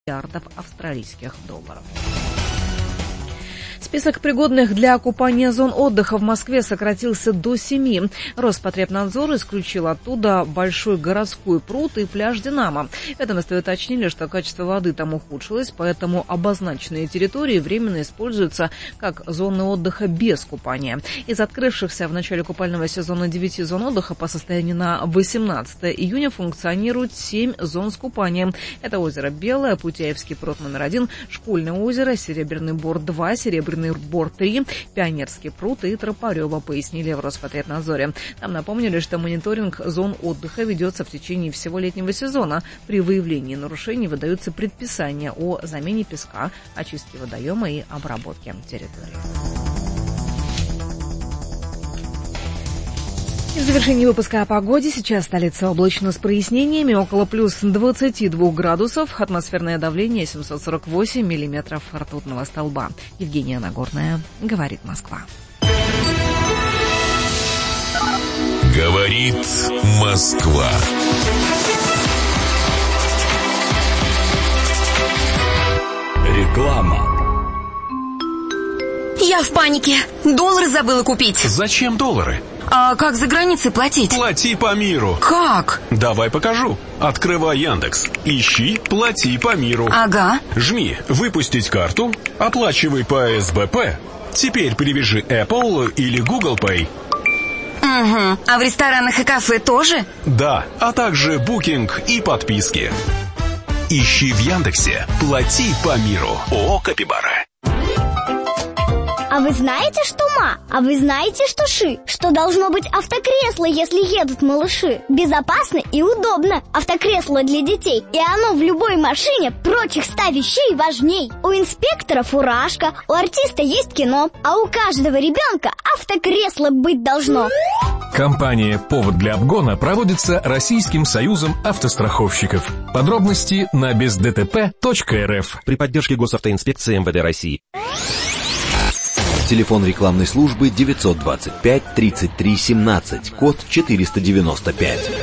миллиардов австралийских долларов. Список пригодных для купания зон отдыха в Москве сократился до 7. Роспотребнадзор исключил оттуда Большой городской пруд и пляж «Динамо». В ведомстве уточнили, что качество воды там ухудшилось, поэтому обозначенные территории временно используются как зоны отдыха без купания. Из открывшихся в начале купального сезона 9 зон отдыха по состоянию на 18 июня функционирует 7 зон с купанием. Это озеро Белое, Путяевский пруд номер 1, Школьное озеро, Серебряный Бор 2, Серебряный Бор 3, Пионерский пруд и Тропарева, пояснили в Роспотребнадзоре. Там напомнили, что мониторинг зон отдыха ведется в течение всего летнего сезона. При выявлении нарушений выдаются предписания о замене песка, очистке водоема и обработке территории. И в завершении выпуска о погоде. Сейчас столица облачно с прояснениями, около плюс 22 градусов, атмосферное давление 748 миллиметров ртутного столба. Евгения Нагорная, говорит Москва. Говорит Москва. Реклама. Я в панике. Доллары забыла купить. Зачем доллары? А как за границей платить? Плати по миру. Как? Давай покажу. Открывай Яндекс. Ищи «Плати по миру». Ага. Жми «Выпустить карту», оплачивай по СБП. Теперь привяжи Apple или Google Pay. Угу. А в ресторанах и кафе тоже? Да, а также букинг и подписки. Ищи в Яндексе «Плати по миру». ООО «Капибара». А вы знаете, что ма? А вы знаете, что ши? Что должно быть автокресло, если едут малыши? Безопасно и удобно. Автокресло для детей. И оно в любой машине прочих 100 вещей важней. У инспектора фуражка, у артиста есть кино, а у каждого ребенка автокресло быть должно. Кампания «Повод для обгона» проводится Российским союзом автостраховщиков. Подробности на бездтп.рф. При поддержке Госавтоинспекции МВД России. Телефон рекламной службы 925 33 17, код 495.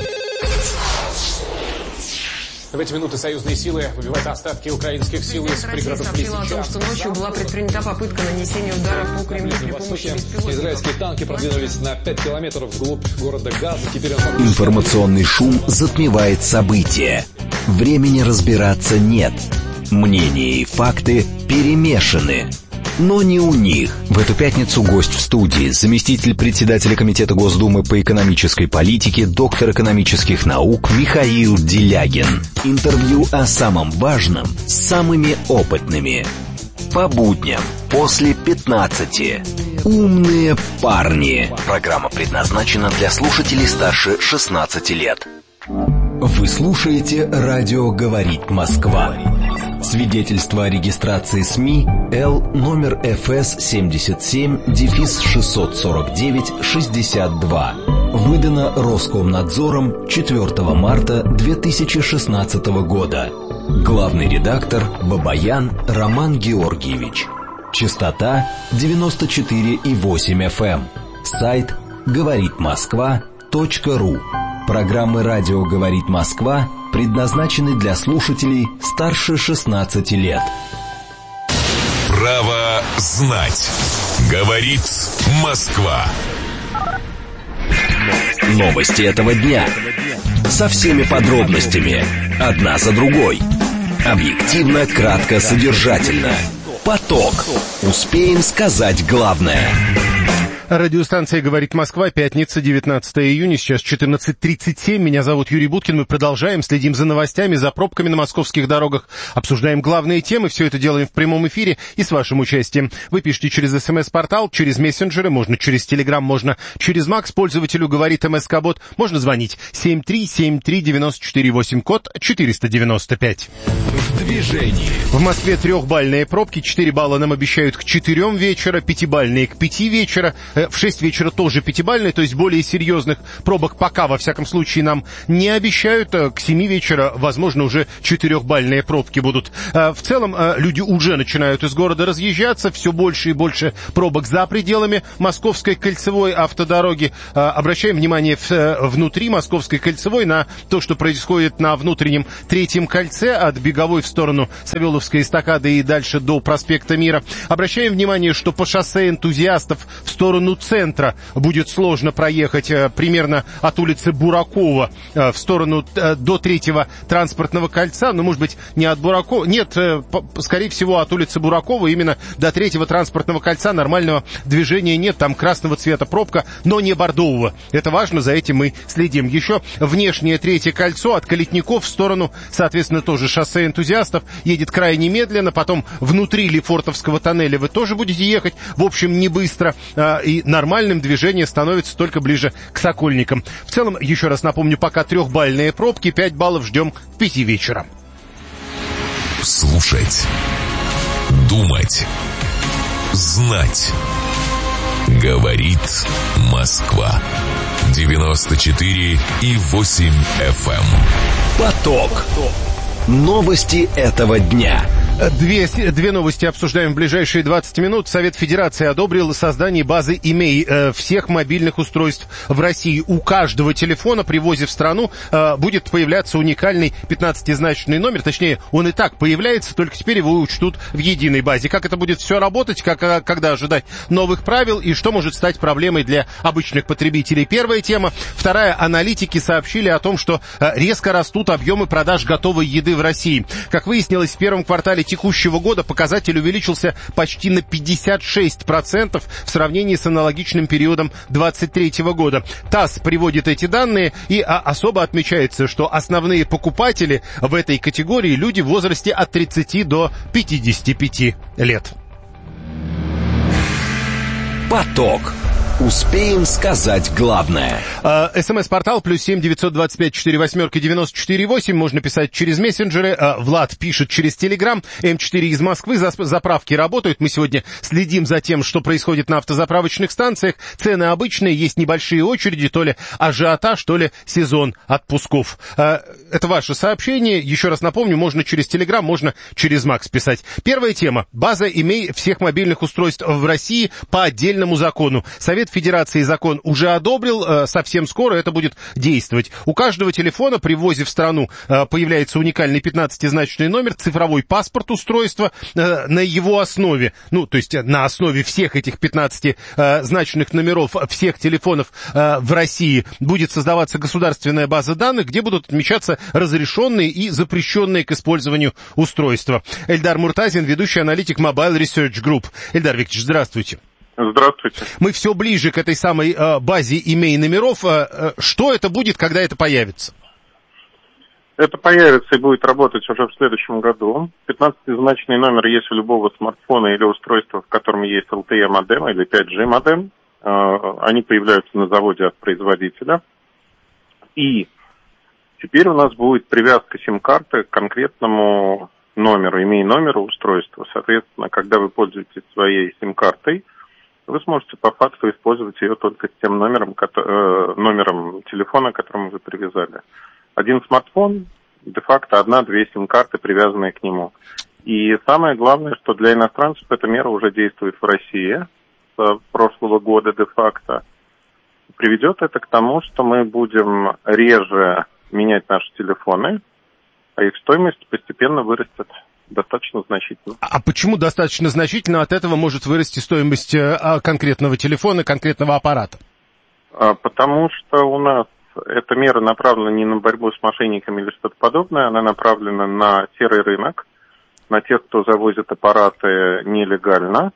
В эти минуты союзные силы выбивают остатки украинских сил из пригородов Лисичанска. Россия сообщила о том, что ночью была предпринята попытка нанесения ударов по Кремлю при помощи беспилотников. Израильские танки продвинулись на 5 километров вглубь города Газа. Теперь Информационный шум затмевает события. Времени разбираться нет. Мнения и факты перемешаны. Но не у них. В эту пятницу гость в студии, заместитель председателя Комитета Госдумы по экономической политике, доктор экономических наук Михаил Делягин. Интервью о самом важном с самыми опытными. По будням после 15. Умные парни. Программа предназначена для слушателей старше 16 лет. Вы слушаете «Радио говорит Москва». Свидетельство о регистрации СМИ Л номер ФС 77-649-62. Выдано Роскомнадзором 4 марта 2016 года. Главный редактор Бабаян Роман Георгиевич. Частота 94,8 FM. Сайт говоритмосква.ру. Программы «Радио говорит Москва» предназначены для слушателей старше 16 лет. Право знать. Говорит Москва. Новости этого дня. Со всеми подробностями. Одна за другой. Объективно, кратко, содержательно. Поток. Успеем сказать главное. Радиостанция «Говорит Москва», пятница, 19 июня, сейчас 14:37. Меня зовут Юрий Буткин. Мы продолжаем, следим за новостями, за пробками на московских дорогах, обсуждаем главные темы. Все это делаем в прямом эфире и с вашим участием. Вы пишите через СМС-портал, через мессенджеры, можно через Телеграм, можно через Макс. Пользователю говорит МСК-бот. Можно звонить 7373948, код 495. В движении. В Москве 3-бальные пробки, 4 балла нам обещают к 4 вечера, 5-бальные к 5 вечера. в 6 вечера тоже 5-бальная, то есть более серьезных пробок пока, во всяком случае, нам не обещают. К 7 вечера, возможно, уже 4-бальные пробки будут. В целом, люди уже начинают из города разъезжаться, все больше и больше пробок за пределами Московской кольцевой автодороги. Обращаем внимание внутри Московской кольцевой на то, что происходит на внутреннем третьем кольце от Беговой в сторону Савеловской эстакады и дальше до проспекта Мира. Обращаем внимание, что по шоссе Энтузиастов в сторону центра будет сложно проехать примерно от улицы Буракова в сторону до третьего транспортного кольца, но, может быть, не от Буракова, нет, скорее всего, от улицы Буракова именно до третьего транспортного кольца нормального движения нет, там красного цвета пробка, но не бордового. Это важно, за этим мы следим. Еще внешнее третье кольцо от Калитников в сторону, соответственно, тоже шоссе Энтузиастов едет крайне медленно, потом внутри Лефортовского тоннеля вы тоже будете ехать, в общем, не быстро, и нормальным движение становится только ближе к Сокольникам. В целом, еще раз напомню, пока 3-бальные пробки, 5 баллов ждем к 5 вечера. Слушать, думать, знать. Говорит Москва. 94,8 FM. Поток. Новости этого дня. Две новости обсуждаем в ближайшие 20 минут. Совет Федерации одобрил создание базы имей всех мобильных устройств в России. У каждого телефона при ввозе в страну будет появляться уникальный 15-значный номер. Точнее, он и так появляется, только теперь его учтут в единой базе. Как это будет все работать, когда ожидать новых правил и что может стать проблемой для обычных потребителей. Первая тема. Вторая. Аналитики сообщили о том, что резко растут объемы продаж готовой еды в России. Как выяснилось, в первом квартале текущего года показатель увеличился почти на 56% в сравнении с аналогичным периодом 2023 года. ТАСС приводит эти данные и особо отмечается, что основные покупатели в этой категории люди в возрасте от 30 до 55 лет. Поток. Успеем сказать главное. СМС-портал +7 925 48 94 8. Можно писать через мессенджеры. Влад пишет через Телеграм. М4 из Москвы. Заправки работают. Мы сегодня следим за тем, что происходит на автозаправочных станциях. Цены обычные, есть небольшие очереди. То ли ажиотаж, то ли сезон отпусков. Это ваше сообщение. Еще раз напомню, можно через Телеграм, можно через Макс писать. Первая тема. База имей всех мобильных устройств в России по отдельному закону. Совет Федерации закон уже одобрил, совсем скоро это будет действовать. У каждого телефона при ввозе в страну появляется уникальный 15-значный номер, цифровой паспорт устройства на его основе, то есть на основе всех этих 15-значных номеров всех телефонов в России будет создаваться государственная база данных, где будут отмечаться разрешенные и запрещенные к использованию устройства. Эльдар Муртазин, ведущий аналитик Mobile Research Group. Эльдар Викторович, здравствуйте. Здравствуйте. Мы все ближе к этой самой базе имей номеров. Что это будет, когда это появится? Это появится и будет работать уже в следующем году. 15-значный номер есть у любого смартфона или устройства, в котором есть LTE-модем или 5G-модем. Они появляются на заводе от производителя. И теперь у нас будет привязка сим-карты к конкретному номеру, имей номеру устройства. Соответственно, когда вы пользуетесь своей сим-картой, вы сможете по факту использовать ее только с тем номером телефона, к которому вы привязали. Один смартфон, де-факто 1-2 сим-карты, привязанные к нему. И самое главное, что для иностранцев эта мера уже действует в России с прошлого года де-факто. Приведет это к тому, что мы будем реже менять наши телефоны, а их стоимость постепенно вырастет достаточно значительно. А почему достаточно значительно? От этого может вырасти стоимость конкретного телефона, конкретного аппарата? Потому что у нас эта мера направлена не на борьбу с мошенниками или что-то подобное, она направлена на серый рынок, на тех, кто завозит аппараты нелегально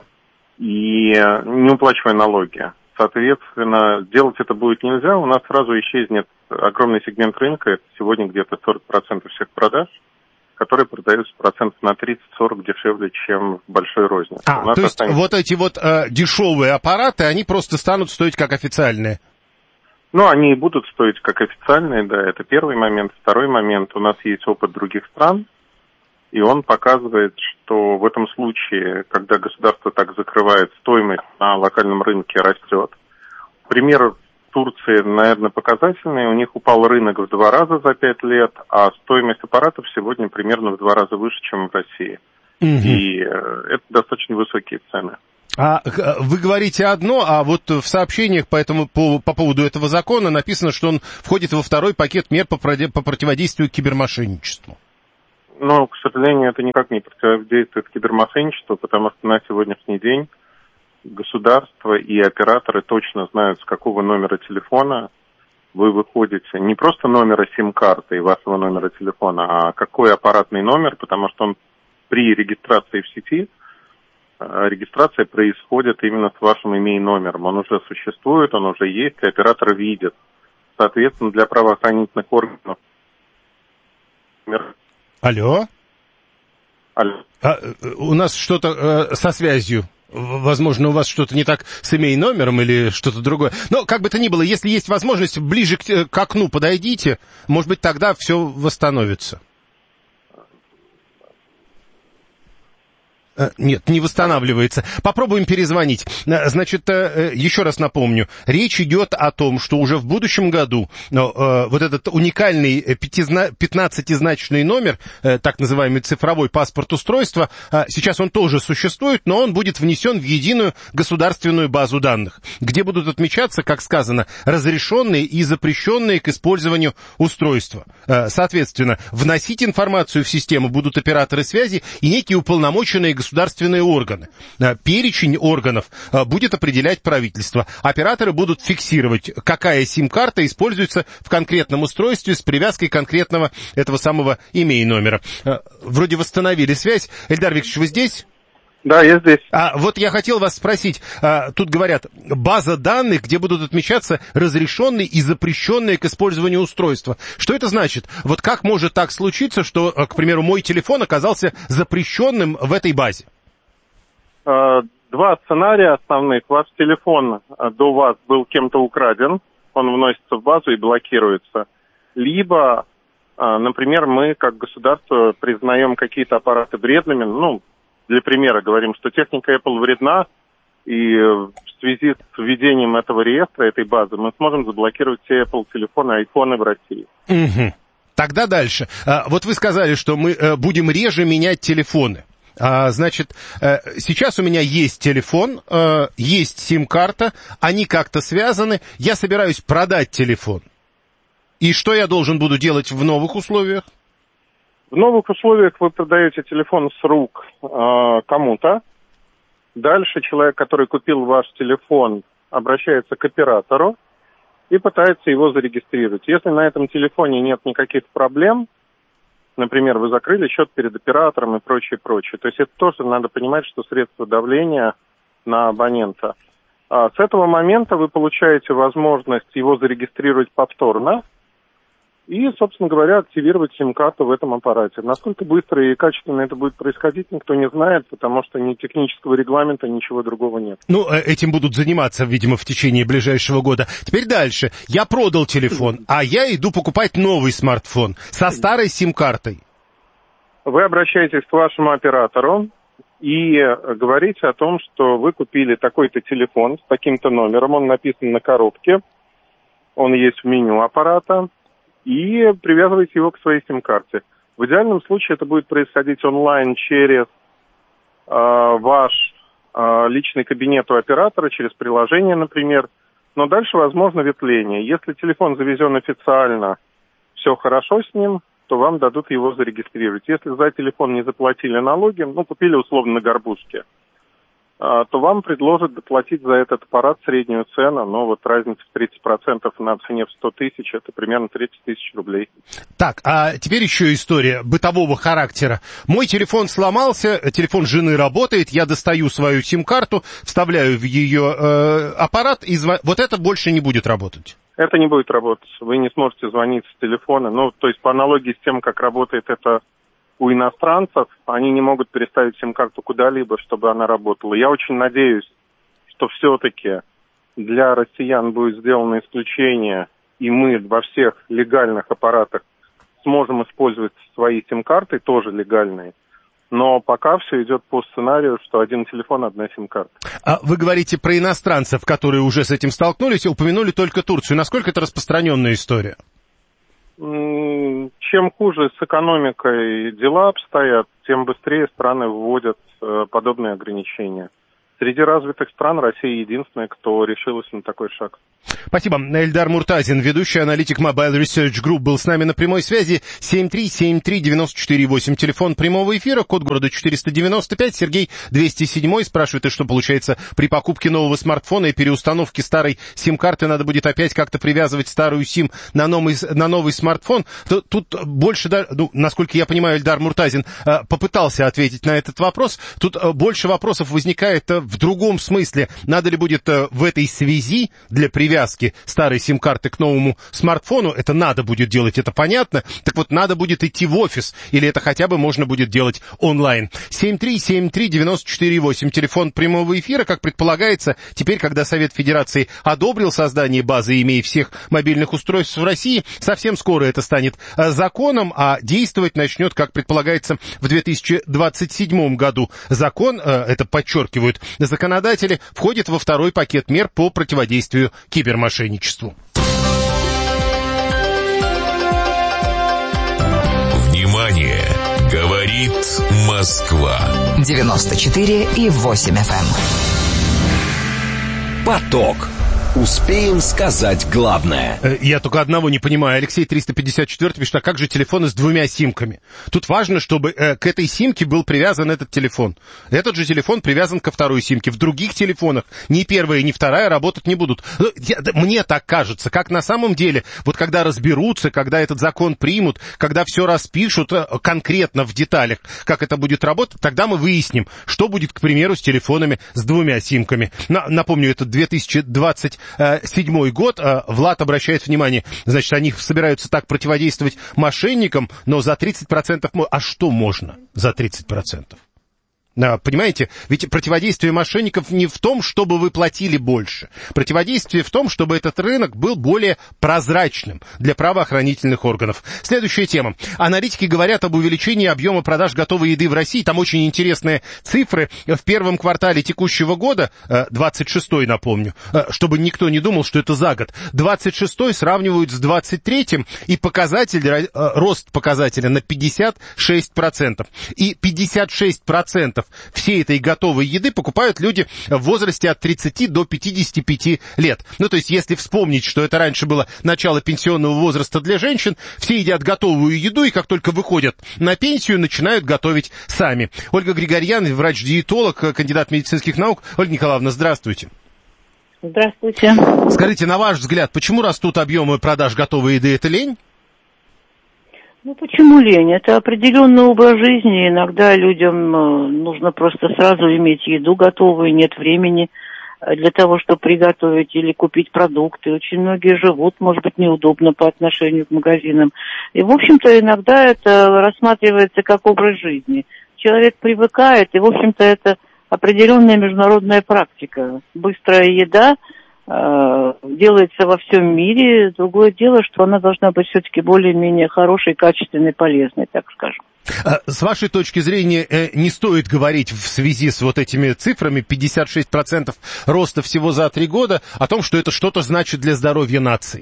и не уплачивая налоги. Соответственно, делать это будет нельзя, у нас сразу исчезнет огромный сегмент рынка, это сегодня где-то 40% всех продаж, которые продаются процентов на 30-40 дешевле, чем в большой рознице. То есть вот эти дешевые аппараты, они просто станут стоить как официальные? Они и будут стоить как официальные, да, это первый момент. Второй момент, у нас есть опыт других стран, И он показывает, что в этом случае, когда государство так закрывает, стоимость на локальном рынке растет. Пример Турции, наверное, показательный. У них упал рынок в 2 раза за 5 лет, а стоимость аппаратов сегодня примерно в 2 раза выше, чем в России. И это достаточно высокие цены. А вы говорите одно, а вот в сообщениях по поводу этого закона написано, что он входит во 2-й пакет мер по противодействию кибермошенничеству. Но, к сожалению, это никак не противодействует кибермошенничеству, потому что на сегодняшний день государство и операторы точно знают, с какого номера телефона вы выходите. Не просто номера сим-карты и вашего номера телефона, а какой аппаратный номер, потому что он при регистрации в сети, регистрация происходит именно с вашим имей-номером. Он уже существует, он уже есть, и оператор видит. Соответственно, для правоохранительных органов... Алло? У нас что-то со связью. Возможно, у вас что-то не так с имей-номером или что-то другое. Но, как бы то ни было, если есть возможность, ближе к окну подойдите, может быть, тогда все восстановится. Нет, не восстанавливается. Попробуем перезвонить. Значит, еще раз напомню, речь идет о том, что уже в будущем году вот этот уникальный 15-значный номер, так называемый цифровой паспорт устройства, сейчас он тоже существует, но он будет внесен в единую государственную базу данных, где будут отмечаться, как сказано, разрешенные и запрещенные к использованию устройства. Соответственно, вносить информацию в систему будут операторы связи и некие уполномоченные государственные органы. Перечень органов будет определять правительство. Операторы будут фиксировать, какая сим-карта используется в конкретном устройстве с привязкой конкретного этого самого имей-номера. Вроде восстановили связь. Эльдар Викторович, вы здесь? Да, я здесь. Вот я хотел вас спросить, тут говорят, база данных, где будут отмечаться разрешенные и запрещенные к использованию устройства. Что это значит? Вот как может так случиться, что, к примеру, мой телефон оказался запрещенным в этой базе? 2 сценария основных. Ваш телефон до вас был кем-то украден, он вносится в базу и блокируется. Либо, например, мы, как государство, признаем какие-то аппараты вредными, для примера говорим, что техника Apple вредна, и в связи с введением этого реестра, этой базы, мы сможем заблокировать все Apple телефоны, айфоны в России. Угу. Тогда дальше. Вот вы сказали, что мы будем реже менять телефоны. Значит, сейчас у меня есть телефон, есть сим-карта, они как-то связаны, я собираюсь продать телефон. И что я должен буду делать в новых условиях? В новых условиях вы продаете телефон с рук кому-то. Дальше человек, который купил ваш телефон, обращается к оператору и пытается его зарегистрировать. Если на этом телефоне нет никаких проблем, например, вы закрыли счет перед оператором и прочее, прочее. То есть это тоже надо понимать, что средство давления на абонента. С этого момента вы получаете возможность его зарегистрировать повторно и, собственно говоря, активировать сим-карту в этом аппарате. Насколько быстро и качественно это будет происходить, никто не знает, потому что ни технического регламента, ничего другого нет. Этим будут заниматься, видимо, в течение ближайшего года. Теперь дальше. Я продал телефон, а я иду покупать новый смартфон со старой сим-картой. Вы обращаетесь к вашему оператору и говорите о том, что вы купили такой-то телефон с таким-то номером, он написан на коробке, он есть в меню аппарата, и привязываете его к своей сим-карте. В идеальном случае это будет происходить онлайн через ваш личный кабинет у оператора, через приложение, например. Но дальше возможно ветвление. Если телефон завезен официально, все хорошо с ним, то вам дадут его зарегистрировать. Если за телефон не заплатили налоги, купили условно на горбушке, то вам предложат доплатить за этот аппарат среднюю цену, но вот разница в 30% на цене в 100 тысяч, это примерно 30 тысяч рублей. Так, а теперь еще история бытового характера. Мой телефон сломался, телефон жены работает, я достаю свою сим-карту, вставляю в ее аппарат, и вот это больше не будет работать. Это не будет работать, вы не сможете звонить с телефона, то есть по аналогии с тем, как работает это у иностранцев, они не могут переставить сим-карту куда-либо, чтобы она работала. Я очень надеюсь, что все-таки для россиян будет сделано исключение, и мы во всех легальных аппаратах сможем использовать свои сим-карты, тоже легальные. Но пока все идет по сценарию, что один телефон, одна сим-карта. А вы говорите про иностранцев, которые уже с этим столкнулись, и упомянули только Турцию. Насколько это распространенная история? Чем хуже с экономикой дела обстоят, тем быстрее страны вводят подобные ограничения. Среди развитых стран Россия единственная, кто решилась на такой шаг. Спасибо. Эльдар Муртазин, ведущий аналитик Mobile Research Group, был с нами на прямой связи. 7373948, телефон прямого эфира, код города 495. Сергей 207 спрашивает, и что получается при покупке нового смартфона и переустановке старой сим-карты надо будет опять как-то привязывать старую сим на новый смартфон. Тут больше, насколько я понимаю, Эльдар Муртазин попытался ответить на этот вопрос. Тут больше вопросов возникает в другом смысле. Надо ли будет в этой связи для привязки старой сим-карты к новому смартфону, это надо будет делать, это понятно. Так вот, надо будет идти в офис, или это хотя бы можно будет делать онлайн. 7373948, телефон прямого эфира, как предполагается, теперь, когда Совет Федерации одобрил создание базы имей всех мобильных устройств в России, совсем скоро это станет законом, а действовать начнет, как предполагается, в 2027 году. Закон, это подчеркивают законодатели, входит во второй пакет мер по противодействию кибермошенничеству. Внимание! Говорит Москва. 94,8 FM. Поток. Успеем сказать главное. Я только одного не понимаю. Алексей 354 пишет, а как же телефоны с двумя симками? Тут важно, чтобы к этой симке был привязан этот телефон. Этот же телефон привязан ко второй симке. В других телефонах ни первая, ни вторая работать не будут. Мне так кажется, как на самом деле, вот когда разберутся, когда этот закон примут, когда все распишут конкретно в деталях, как это будет работать, тогда мы выясним, что будет, к примеру, с телефонами с двумя симками. Напомню, это 2027 год. Влад обращает внимание, значит, они собираются так противодействовать мошенникам, но за 30%... А что можно за 30%? Понимаете? Ведь противодействие мошенников не в том, чтобы вы платили больше. Противодействие в том, чтобы этот рынок был более прозрачным для правоохранительных органов. Следующая тема. Аналитики говорят об увеличении объема продаж готовой еды в России. Там очень интересные цифры. В первом квартале текущего года, 26-й, напомню, чтобы никто не думал, что это за год, 26-й сравнивают с 23-м, и рост показателя на 56%. И 56% всей этой готовой еды покупают люди в возрасте от 30 до 55 лет. Ну, то есть, если вспомнить, что это раньше было начало пенсионного возраста для женщин, все едят готовую еду, и как только выходят на пенсию, начинают готовить сами. Ольга Григорьян, врач-диетолог, кандидат медицинских наук. Ольга Николаевна, здравствуйте. Здравствуйте. Скажите, на ваш взгляд, почему растут объемы продаж готовой еды? Это лень? Ну, почему лень? Это определенный образ жизни. Иногда людям нужно просто сразу иметь еду готовую, нет времени для того, чтобы приготовить или купить продукты. Очень многие живут, может быть, неудобно по отношению к магазинам. И, в общем-то, иногда это рассматривается как образ жизни. Человек привыкает, и, в общем-то, это определенная международная практика. Быстрая еда делается во всем мире. Другое дело, что она должна быть все-таки более-менее хорошей, качественной, полезной, так скажем. С вашей точки зрения, не стоит говорить в связи с вот этими цифрами, 56% роста всего за 3 года, о том, что это что-то значит для здоровья нации?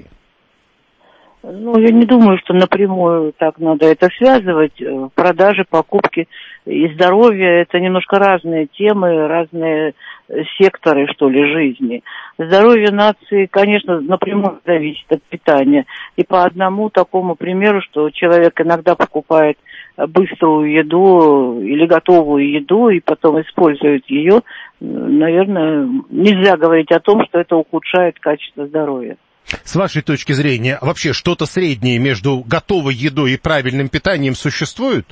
Ну, я не думаю, что напрямую так надо это связывать. Продажи, покупки и здоровье – это немножко разные темы, разные секторы, что ли, жизни. Здоровье нации, конечно, напрямую зависит от питания. И по одному такому примеру, что человек иногда покупает быструю еду или готовую еду и потом использует ее, наверное, нельзя говорить о том, что это ухудшает качество здоровья. С вашей точки зрения, вообще что-то среднее между готовой едой и правильным питанием существует?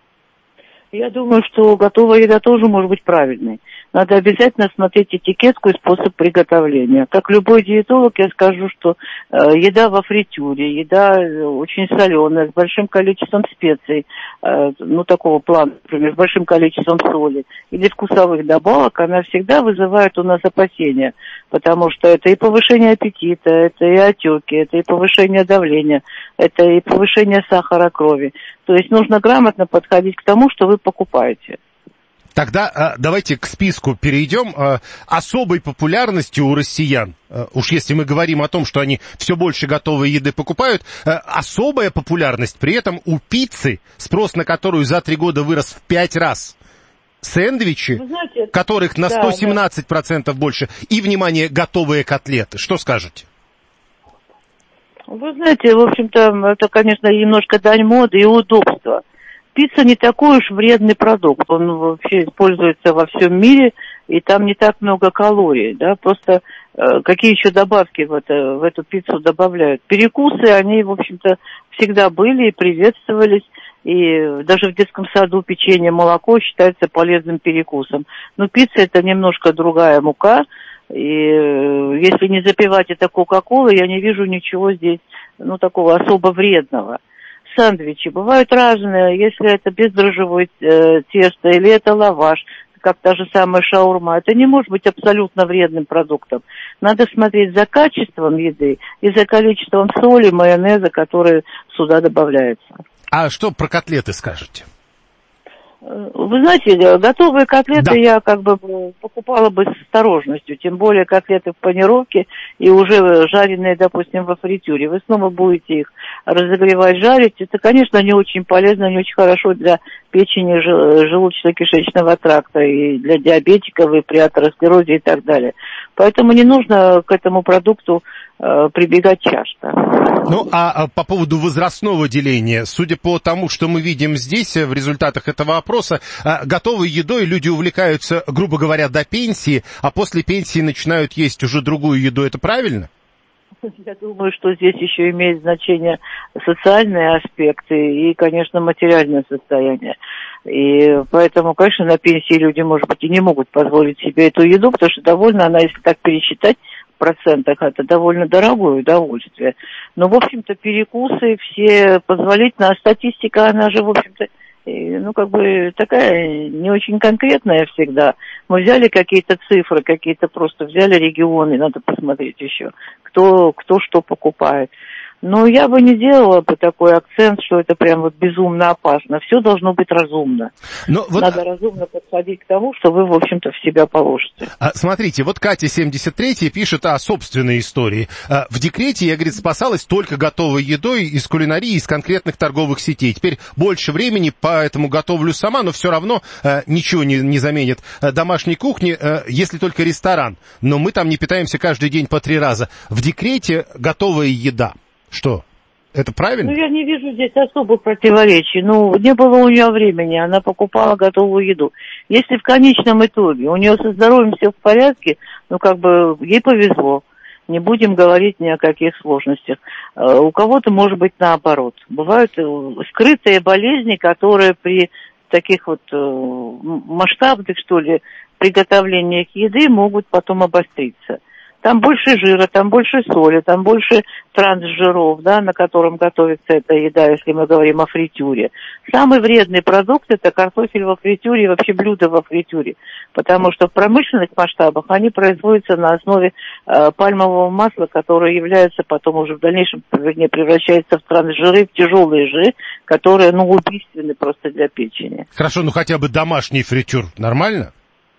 Я думаю, что готовая еда тоже может быть правильной. Надо обязательно смотреть этикетку и способ приготовления. Как любой диетолог, я скажу, что еда во фритюре, еда очень соленая, с большим количеством специй, такого плана, например, с большим количеством соли или вкусовых добавок, она всегда вызывает у нас опасения. потому что это и повышение аппетита, это и отеки, это и повышение давления, это и повышение сахара крови. То есть нужно грамотно подходить к тому, что вы покупаете. Тогда давайте к списку перейдем. Особой популярностью у россиян, уж если мы говорим о том, что они все больше готовой еды покупают, особая популярность при этом у пиццы, спрос на которую за 3 года вырос в 5 раз. Сэндвичи, знаете, которых на 117% больше, и, внимание, готовые котлеты. Что скажете? Вы знаете, в общем-то, это, конечно, немножко дань моды и удобства. Пицца не такой уж вредный продукт, он вообще используется во всем мире, и там не так много калорий, да, просто какие еще добавки в эту пиццу добавляют. Перекусы, они, в общем-то, всегда были и приветствовались, и даже в детском саду печенье, молоко считается полезным перекусом. Но пицца это немножко другая мука, и если не запивать это кока-колой, я не вижу ничего здесь, такого особо вредного. Сэндвичи бывают разные, если это бездрожжевое тесто или это лаваш, как та же самая шаурма, это не может быть абсолютно вредным продуктом. Надо смотреть за качеством еды и за количеством соли, майонеза, которые сюда добавляются. А что про котлеты скажете? Вы знаете, готовые котлеты я покупала бы с осторожностью, тем более котлеты в панировке и уже жареные, допустим, во фритюре. Вы снова будете их разогревать, жарить. Это, конечно, не очень полезно, не очень хорошо для печени, желудочно-кишечного тракта и для диабетиков, и при атеросклерозе и так далее. Поэтому не нужно к этому продукту прибегать часто. А по поводу возрастного деления, судя по тому, что мы видим здесь в результатах этого опроса, готовой едой люди увлекаются, грубо говоря, до пенсии, а после пенсии начинают есть уже другую еду. Это правильно? Я думаю, что здесь еще имеет значение социальные аспекты и, конечно, материальное состояние. И поэтому, конечно, на пенсии люди, может быть, и не могут позволить себе эту еду, потому что довольно она, если так пересчитать, в процентах, это довольно дорогое удовольствие. Но, в общем-то, перекусы все позволительно, а статистика, она же, в общем-то, такая не очень конкретная всегда. Мы взяли какие-то цифры, какие-то просто взяли регионы, надо посмотреть еще, кто что покупает. Но я бы не делала бы такой акцент, что это прям безумно опасно. Все должно быть разумно. Надо разумно подходить к тому, что вы, в общем-то, в себя положите. Смотрите, Катя 73 пишет о собственной истории. В декрете я, говорит, спасалась только готовой едой из кулинарии, из конкретных торговых сетей. Теперь больше времени, поэтому готовлю сама, но все равно ничего не заменит домашней кухни, если только ресторан. Но мы там не питаемся каждый день по 3 раза. В декрете готовая еда. Что? Это правильно? Я не вижу здесь особых противоречий. Не было у нее времени, она покупала готовую еду. Если в конечном итоге у нее со здоровьем все в порядке, ей повезло. Не будем говорить ни о каких сложностях. У кого-то может быть наоборот. Бывают скрытые болезни, которые при таких масштабных, приготовлениях еды могут потом обостриться. Там больше жира, там больше соли, там больше трансжиров, на котором готовится эта еда, если мы говорим о фритюре. Самый вредный продукт – это картофель во фритюре и вообще блюда во фритюре, потому что в промышленных масштабах они производятся на основе пальмового масла, которое является потом уже в дальнейшем, превращается в трансжиры, в тяжелые жиры, которые, убийственны просто для печени. Хорошо, хотя бы домашний фритюр нормально?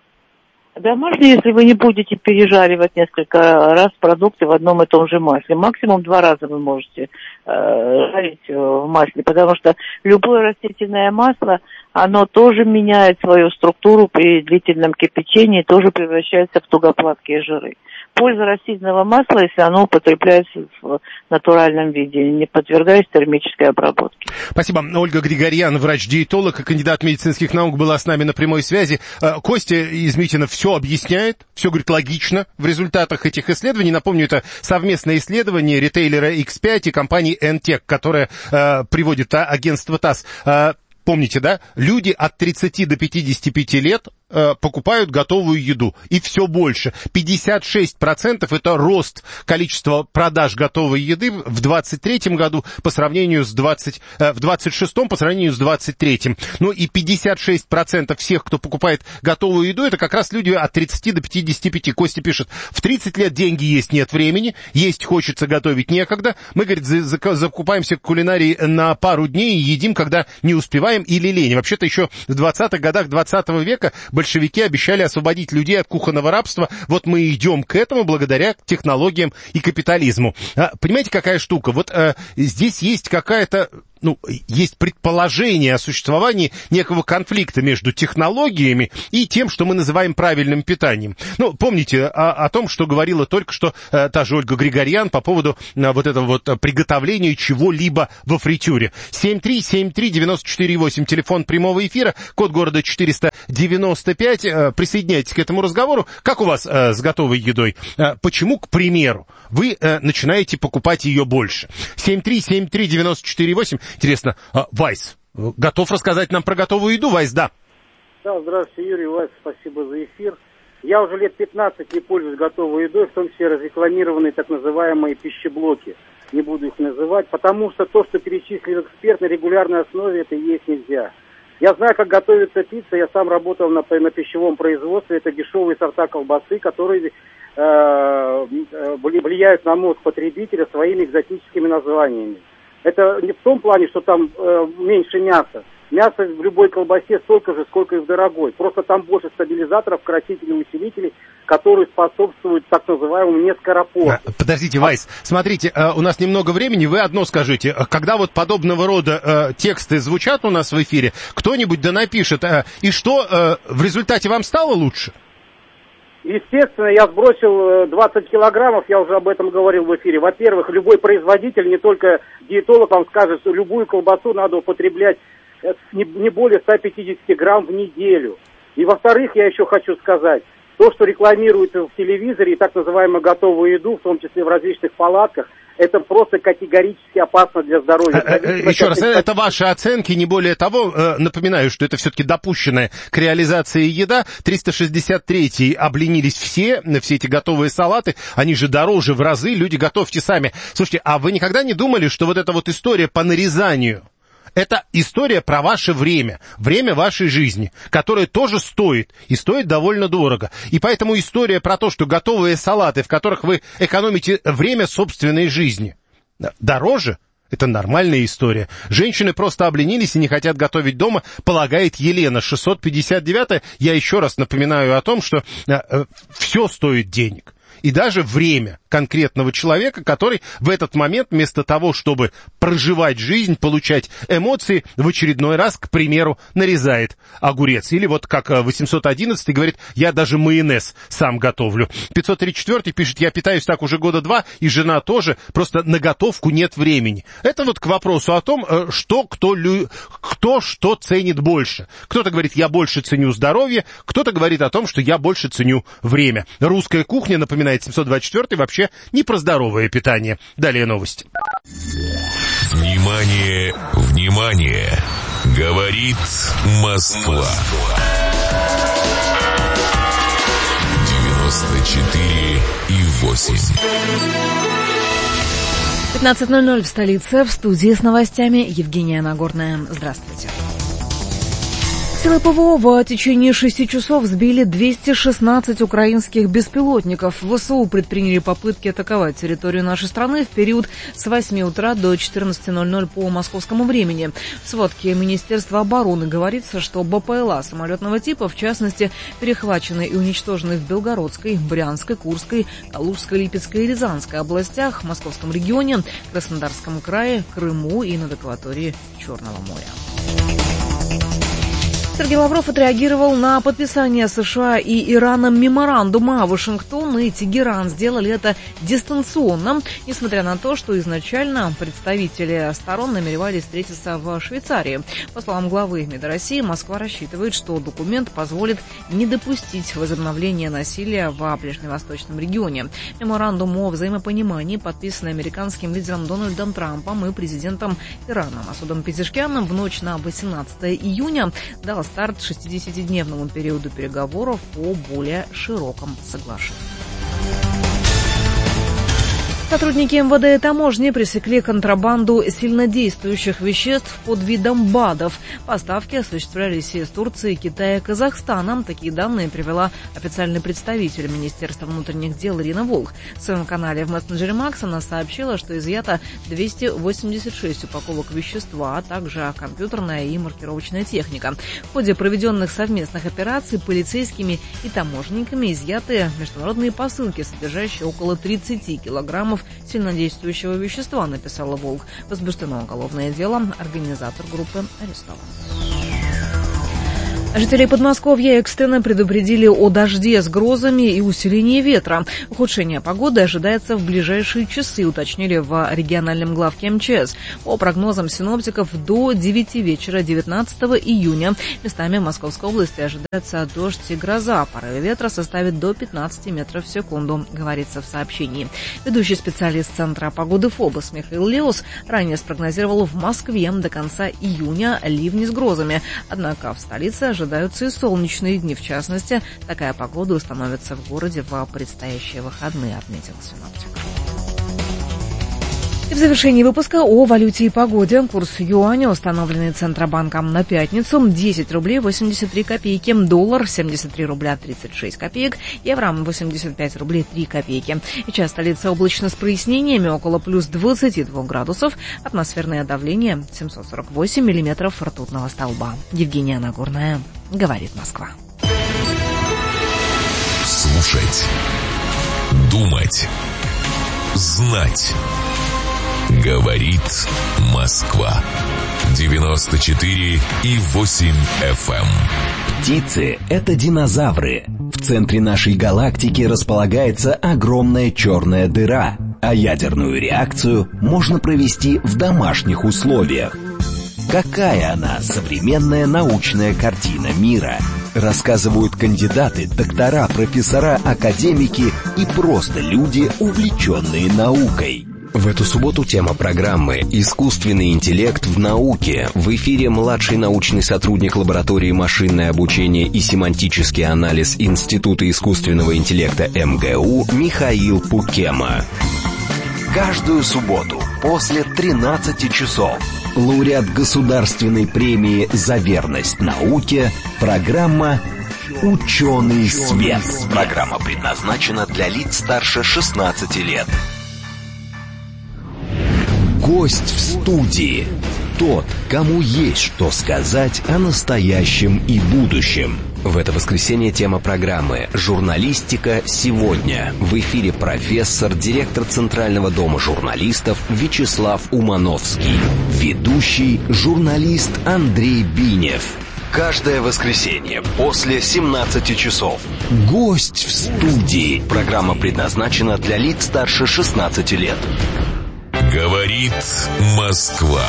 Домашний, если вы не будете пережаривать несколько раз продукты в одном и том же масле. Максимум 2 раза вы можете жарить в масле, потому что любое растительное масло, оно тоже меняет свою структуру при длительном кипячении, тоже превращается в тугоплавкие жиры. Польза растительного масла, если оно употребляется в натуральном виде, не подвергаясь термической обработке. Спасибо. Ольга Григорьян, врач-диетолог и кандидат медицинских наук, была с нами на прямой связи. Костя из Митина все объясняет, все, говорит, логично в результатах этих исследований. Напомню, это совместное исследование ритейлера X5 и компании N-Tech, которое приводит агентство ТАСС. Помните, да? Люди от 30 до 55 лет покупают готовую еду. И все больше. 56% это рост количества продаж готовой еды в 23 году по сравнению с в 26-м по сравнению с 23-м. Ну и 56% всех, кто покупает готовую еду, это как раз люди от 30 до 55. Костя пишет, в 30 лет деньги есть, нет времени, есть хочется, готовить некогда. Мы, говорит, закупаемся к кулинарии на пару дней и едим, когда не успеваем или лень. Вообще-то еще в 20-х годах 20 века большевики обещали освободить людей от кухонного рабства. Вот мы идем к этому благодаря технологиям и капитализму. Понимаете, какая штука? Вот здесь есть какая-то... есть предположение о существовании некого конфликта между технологиями и тем, что мы называем правильным питанием. Помните о том, что говорила только что та же Ольга Григорьян по поводу вот этого вот приготовления чего-либо во фритюре. 7373948, телефон прямого эфира, код города 495. Присоединяйтесь к этому разговору. Как у вас с готовой едой? Почему, к примеру, вы начинаете покупать ее больше? 7373948. Интересно, Вайс, готов рассказать нам про готовую еду? Вайс, да. Да, здравствуйте, Юрий, Вайс, спасибо за эфир. Я уже лет 15 не пользуюсь готовой едой, в том числе разрекламированные так называемые пищеблоки. Не буду их называть, потому что то, что перечислил эксперт, на регулярной основе это есть нельзя. Я знаю, как готовится пицца, я сам работал на пищевом производстве, это дешевые сорта колбасы, которые влияют на мозг потребителя своими экзотическими названиями. Это не в том плане, что там меньше мяса. Мясо в любой колбасе столько же, сколько и в дорогой. Просто там больше стабилизаторов, красителей, усилителей, которые способствуют так называемому нескоропору. Подождите, Вайс, смотрите, у нас немного времени, вы одно скажите. Когда вот подобного рода тексты звучат у нас в эфире, кто-нибудь да напишет, и что, в результате вам стало лучше? Естественно, я сбросил 20 килограммов, я уже об этом говорил в эфире. Во-первых, любой производитель, не только диетолог, вам скажет, что любую колбасу надо употреблять не более 150 грамм в неделю. И во-вторых, я еще хочу сказать, то, что рекламируется в телевизоре и так называемую готовую еду, в том числе в различных палатках, это просто категорически опасно для здоровья. Еще раз, это ваши оценки, не более того. Напоминаю, что это все-таки допущенная к реализации еда. 363-й обленились все эти готовые салаты. Они же дороже в разы, люди, готовьте сами. Слушайте, а вы никогда не думали, что вот эта вот история по нарезанию, это история про ваше время вашей жизни, которое тоже стоит, и стоит довольно дорого. И поэтому история про то, что готовые салаты, в которых вы экономите время собственной жизни, дороже, это нормальная история. Женщины просто обленились и не хотят готовить дома, полагает Елена. 659-я. Я еще раз напоминаю о том, что все стоит денег. И даже время конкретного человека, который в этот момент вместо того, чтобы проживать жизнь, получать эмоции, в очередной раз, к примеру, нарезает огурец. Или вот как 811 говорит, я даже майонез сам готовлю. 534 пишет, я питаюсь так уже года 2, и жена тоже, просто на готовку нет времени. Это вот к вопросу о том, кто что ценит больше. Кто-то говорит, я больше ценю здоровье, кто-то говорит о том, что я больше ценю время. Русская кухня, напоминает 724, вообще не про здоровое питание. Далее новости. Внимание, внимание! Говорит Москва. 94,8. 15:00 в столице. В студии с новостями Евгения Нагорная. Здравствуйте. Силы ПВО в течение 6 часов сбили 216 украинских беспилотников. ВСУ предприняли попытки атаковать территорию нашей страны в период с 8 утра до 14:00 по московскому времени. В сводке Министерства обороны говорится, что БПЛА самолетного типа, в частности, перехвачены и уничтожены в Белгородской, Брянской, Курской, Калужской, Липецкой и Рязанской областях, Московском регионе, Краснодарском крае, Крыму и над акваторией Черного моря. Сергей Лавров отреагировал на подписание США и Ираном меморандума. Вашингтон и Тегеран сделали это дистанционно, несмотря на то, что изначально представители сторон намеревались встретиться в Швейцарии. По словам главы МИД России, Москва рассчитывает, что документ позволит не допустить возобновления насилия в ближневосточном регионе. Меморандум о взаимопонимании подписан американским лидером Дональдом Трампом и президентом Ирана Масудом Пезешкианом в ночь на 18 июня. Дал дала старт 60-дневному периоду переговоров по более широкому соглашению. Сотрудники МВД и таможни пресекли контрабанду сильнодействующих веществ под видом БАДов. Поставки осуществлялись из Турции, Китая и Казахстана. Такие данные привела официальный представитель Министерства внутренних дел Ирина Волк. В своем канале в мессенджере Макс она сообщила, что изъято 286 упаковок вещества, а также компьютерная и маркировочная техника. В ходе проведенных совместных операций полицейскими и таможенниками изъяты международные посылки, содержащие около 30 килограммов сильнодействующего вещества, написала Волк. Возбуждено уголовное дело. Организатор группы арестован. Жителей Подмосковья экстренно предупредили о дожде с грозами и усилении ветра. Ухудшение погоды ожидается в ближайшие часы, уточнили в региональном главке МЧС. По прогнозам синоптиков, до 9 вечера 19 июня местами в Московской области ожидается дождь и гроза. Порывы ветра составит до 15 метров в секунду, говорится в сообщении. Ведущий специалист Центра погоды ФОБОС Михаил Леус ранее спрогнозировал в Москве до конца июня ливни с грозами. Однако в столице ожидаются и солнечные дни. В частности, такая погода установится в городе в предстоящие выходные, отметил синоптик. И в завершении выпуска о валюте и погоде. Курс юаня, установленный Центробанком на пятницу, 10 рублей 83 копейки, доллар 73 рубля 36 копеек, евро 85 рублей 3 копейки. Сейчас столица облачно с прояснениями, около плюс 22 градусов, атмосферное давление 748 миллиметров ртутного столба. Евгения Нагорная, говорит Москва. Слушать, думать, знать. Говорит Москва. 94,8 FM. Птицы — это динозавры. В центре нашей галактики располагается огромная черная дыра, а ядерную реакцию можно провести в домашних условиях. Какая она, современная научная картина мира? Рассказывают кандидаты, доктора, профессора, академики и просто люди, увлеченные наукой. В эту субботу тема программы «Искусственный интеллект в науке». В эфире младший научный сотрудник лаборатории машинное обучение и семантический анализ Института искусственного интеллекта МГУ Михаил Пукема. Каждую субботу после 13 часов лауреат государственной премии «За верность науке» программа «Ученый свет». Программа предназначена для лиц старше 16 лет. Гость в студии. Тот, кому есть что сказать о настоящем и будущем. В это воскресенье тема программы «Журналистика сегодня». В эфире профессор, директор Центрального дома журналистов Вячеслав Умановский. Ведущий журналист Андрей Бинев. Каждое воскресенье после 17 часов. Гость в студии. Программа предназначена для лиц старше 16 лет. Говорит Москва.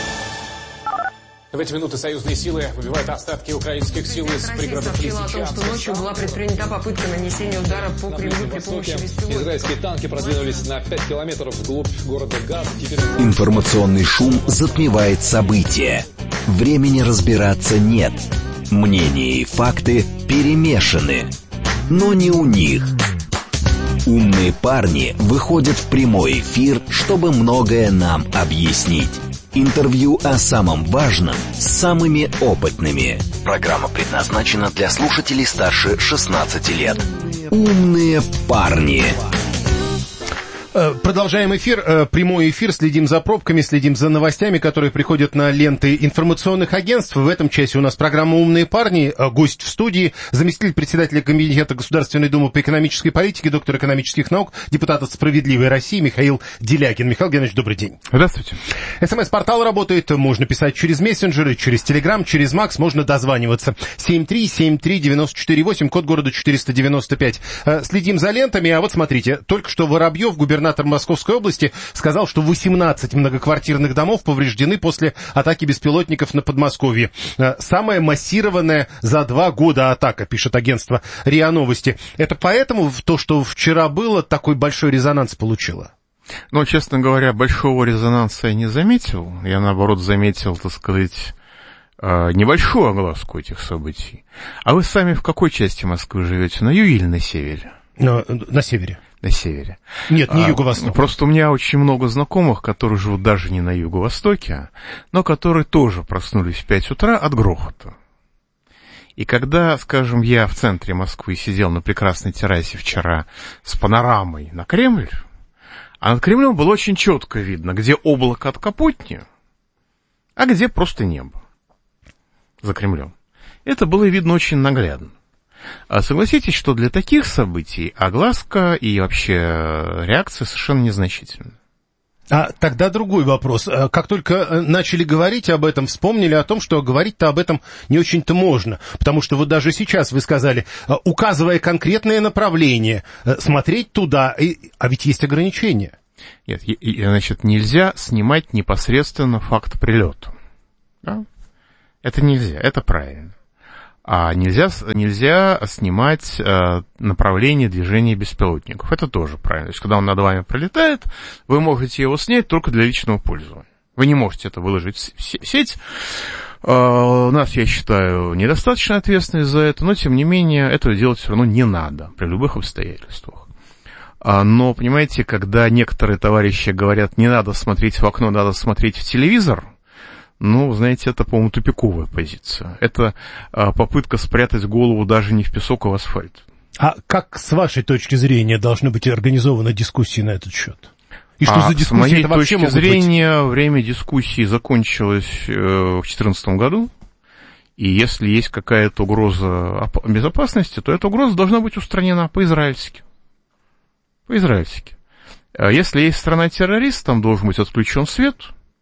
В эти минуты союзные силы выбивают остатки украинских сил из пригородов Лисичанска. Россия сообщила о том, что ночью была предпринята попытка нанесения удара по Кремлю при помощи беспилотников. Израильские танки продвинулись на 5 километров вглубь города Газ. Информационный шум затмевает события. Времени разбираться нет. Мнения и факты перемешаны. Но не у них. Умные парни выходят в прямой эфир, чтобы многое нам объяснить. Интервью о самом важном с самыми опытными. Программа предназначена для слушателей старше 16 лет. Умные парни. Продолжаем эфир, прямой эфир, следим за пробками, следим за новостями, которые приходят на ленты информационных агентств. В этом часе у нас программа «Умные парни», гость в студии, заместитель председателя Комитета Государственной Думы по экономической политике, доктор экономических наук, депутат от «Справедливой России» Михаил Делякин. Михаил Геннадьевич, добрый день. Здравствуйте. СМС-портал работает, можно писать через мессенджеры, через Телеграм, через Макс, можно дозваниваться. 7373948, код города 495. Следим за лентами, а вот смотрите, только что Воробьев, губернатор Московской области, сказал, что 18 многоквартирных домов повреждены после атаки беспилотников на Подмосковье. Самая массированная за 2 года атака, пишет агентство РИА Новости. Это поэтому то, что вчера было, такой большой резонанс получило? Ну, честно говоря, большого резонанса я не заметил. Я, наоборот, заметил, так сказать, небольшую огласку этих событий. А вы сами в какой части Москвы живете, на юге или на севере? На севере. На севере. Нет, не юго-восток. Просто у меня очень много знакомых, которые живут даже не на юго-востоке, но которые тоже проснулись в 5 утра от грохота. И когда, скажем, я в центре Москвы сидел на прекрасной террасе вчера с панорамой на Кремль, а над Кремлем было очень четко видно, где облако от Капотни, а где просто небо за Кремлем. Это было видно очень наглядно. А согласитесь, что для таких событий огласка и вообще реакция совершенно незначительна. А тогда другой вопрос. Как только начали говорить об этом, вспомнили о том, что говорить-то об этом не очень-то можно. Потому что вот даже сейчас вы сказали, указывая конкретное направление, смотреть туда, а ведь есть ограничения. Нет, значит, нельзя снимать непосредственно факт прилета. Да? Это нельзя, это правильно. А нельзя снимать направление движения беспилотников. Это тоже правильно. То есть, когда он над вами пролетает, вы можете его снять только для личного пользования. Вы не можете это выложить в сеть. У нас, я считаю, недостаточно ответственность за это, но, тем не менее, этого делать все равно не надо при любых обстоятельствах. Но, понимаете, когда некоторые товарищи говорят, не надо смотреть в окно, надо смотреть в телевизор, ну, знаете, это, по-моему, тупиковая позиция. Это попытка спрятать голову даже не в песок, а в асфальт. А как, с вашей точки зрения, должны быть организованы дискуссии на этот счет? И что за дискуссии? С моей точки зрения, время дискуссии закончилось в 2014 году. И если есть какая-то угроза безопасности, то эта угроза должна быть устранена по-израильски. По-израильски. Если есть страна-террорист, там должен быть отключен свет.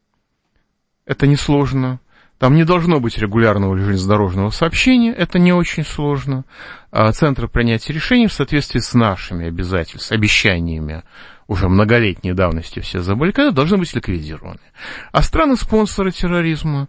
Это несложно. Там не должно быть регулярного железнодорожного сообщения. Это не очень сложно. Центры принятия решений в соответствии с нашими обещаниями уже многолетней давности все забаррикады должны быть ликвидированы. А страны-спонсоры терроризма,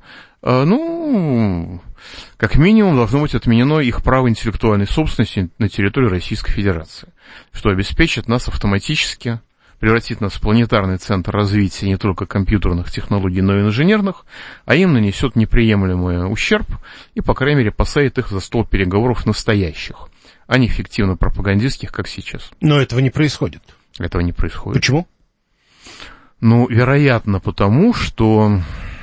ну, как минимум, должно быть отменено их право интеллектуальной собственности на территории Российской Федерации, что обеспечит нас автоматически, превратит нас в планетарный центр развития не только компьютерных технологий, но и инженерных, а им нанесет неприемлемый ущерб и, по крайней мере, посадит их за стол переговоров настоящих, а не фиктивно-пропагандистских, как сейчас. Но этого не происходит. Этого не происходит. Почему? Ну, вероятно, потому что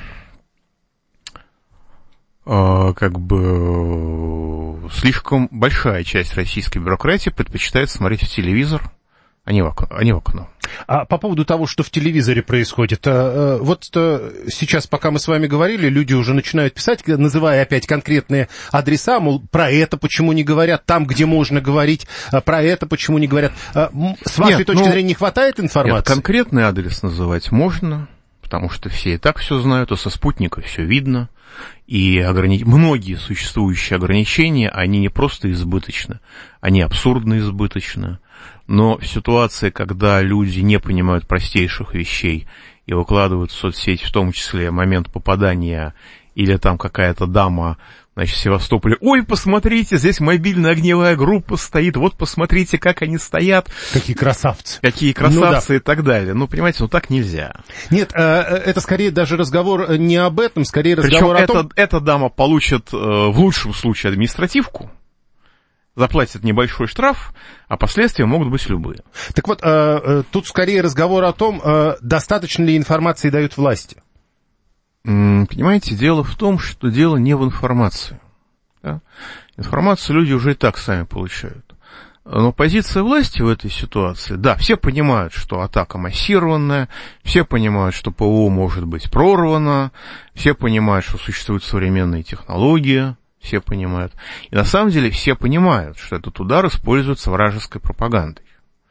слишком большая часть российской бюрократии предпочитает смотреть в телевизор, а не в окно. А по поводу того, что в телевизоре происходит, вот сейчас, пока мы с вами говорили, люди уже начинают писать, называя опять конкретные адреса, мол, про это почему не говорят, там, где можно говорить, про это почему не говорят. С вашей точки зрения не хватает информации? Нет, конкретный адрес называть можно, потому что все и так все знают, а со спутника все видно. И многие существующие ограничения, они не просто избыточны, они абсурдно избыточны. Но в ситуации, когда люди не понимают простейших вещей и выкладывают в соцсети, в том числе момент попадания, или там какая-то дама, значит, в Севастополе, ой, посмотрите, здесь мобильная огневая группа стоит, вот посмотрите, как они стоят. Какие красавцы. Какие красавцы, и так далее. Ну, понимаете, так нельзя. Нет, это скорее даже разговор не об этом, скорее разговор о том... Эта дама получит в лучшем случае административку, заплатит небольшой штраф, а последствия могут быть любые. Так вот, тут скорее разговор о том, достаточно ли информации дают власти. Понимаете, дело в том, что дело не в информации. Да? Информацию люди уже и так сами получают. Но позиция власти в этой ситуации, да, все понимают, что атака массированная, все понимают, что ПВО может быть прорвано, все понимают, что существуют современные технологии, все понимают. И на самом деле все понимают, что этот удар используется вражеской пропагандой.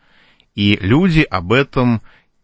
И люди об этом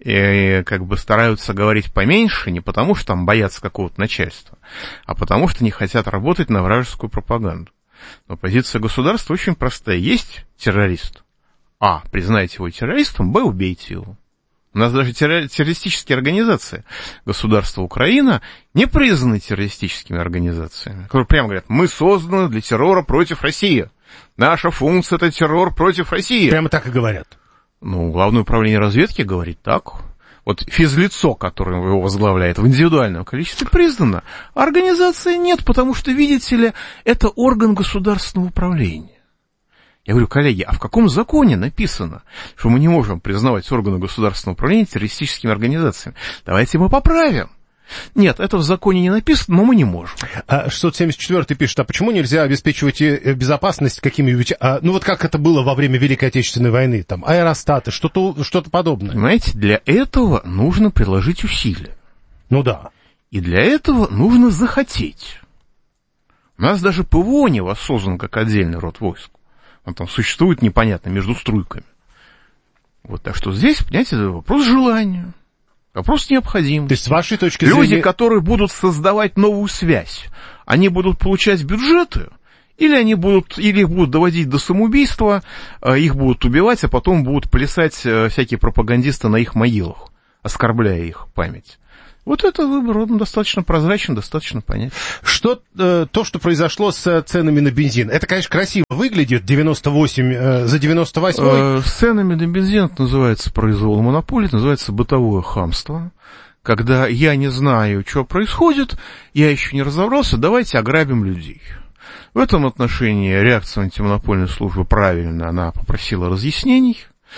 стараются говорить поменьше, не потому что там боятся какого-то начальства, а потому что не хотят работать на вражескую пропаганду. Но позиция государства очень простая. Есть террорист. А, признайте его террористом, Б, убейте его. У нас даже террористические организации государства Украина не признаны террористическими организациями, которые прямо говорят, мы созданы для террора против России. Наша функция — это террор против России. Прямо так и говорят. Ну, Главное управление разведки говорит так. вот физлицо, которое его возглавляет, в индивидуальном количестве признано, а организации нет, потому что, видите ли, это орган государственного управления. Я говорю, коллеги, а в каком законе написано, что мы не можем признавать органы государственного управления террористическими организациями? Давайте мы поправим. Нет, это в законе не написано, но мы не можем. 674-й пишет, а почему нельзя обеспечивать безопасность какими-нибудь... ну вот как это было во время Великой Отечественной войны, там, аэростаты, что-то подобное. Понимаете, для этого нужно приложить усилия. Ну да. И для этого нужно захотеть. У нас даже ПВО не воссоздан как отдельный род войск. Он там существует непонятно между струйками. Вот, так что здесь, понимаете, это вопрос желания. Вопрос необходим. То есть, с вашей точки зрения... Люди, которые будут создавать новую связь, они будут получать бюджеты, или будут доводить до самоубийства, их будут убивать, а потом будут плясать всякие пропагандисты на их могилах, оскорбляя их память. Вот это выбор, он достаточно прозрачен, достаточно понятен. То, что произошло с ценами на бензин, это, конечно, красиво выглядит, 98 за 98-й. С ценами на бензин это называется произвол монополии, это называется бытовое хамство. Когда я не знаю, что происходит, я еще не разобрался, давайте ограбим людей. В этом отношении реакция антимонопольной службы правильная, она попросила разъяснений.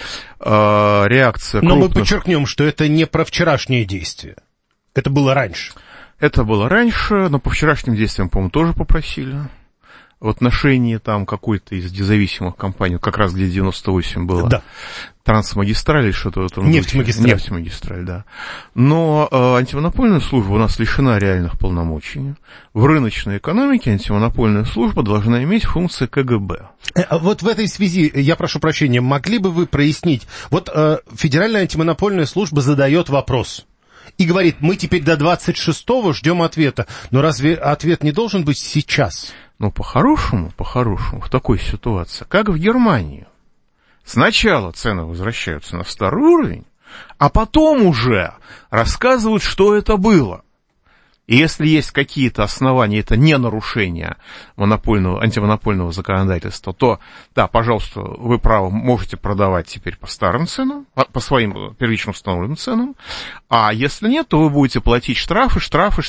Реакция Но мы подчеркнем, что это не про вчерашние действия. Это было раньше. Это было раньше, но по вчерашним действиям, по-моему, тоже попросили. В отношении там какой-то из независимых компаний, как раз где 98 было, да. Трансмагистраль или что-то в этом. Нефтемагистраль, да. Но антимонопольная служба у нас лишена реальных полномочий. В рыночной экономике антимонопольная служба должна иметь функции КГБ. Вот в этой связи, я прошу прощения, могли бы вы прояснить, вот Федеральная антимонопольная служба задает вопрос. И говорит, мы теперь до 26-го ждем ответа. Но разве ответ не должен быть сейчас? Ну, по-хорошему, в такой ситуации, как в Германии. Сначала цены возвращаются на старый уровень, а потом уже рассказывают, что это было. И если есть какие-то основания, это не нарушение антимонопольного законодательства, то, да, пожалуйста, вы правы, можете продавать теперь по старым ценам, по своим первично установленным ценам, а если нет, то вы будете платить штрафы